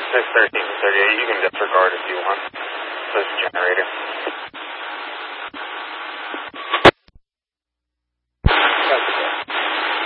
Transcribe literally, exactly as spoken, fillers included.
six thirteen thirty-eight, you can disregard if you want. This generator.